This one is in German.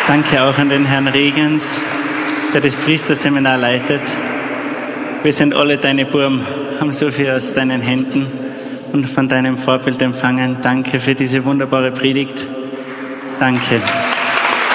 Danke auch an den Herrn Regens, der das Priesterseminar leitet. Wir sind alle deine Buben, haben so viel aus deinen Händen und von deinem Vorbild empfangen. Danke für diese wunderbare Predigt. Danke.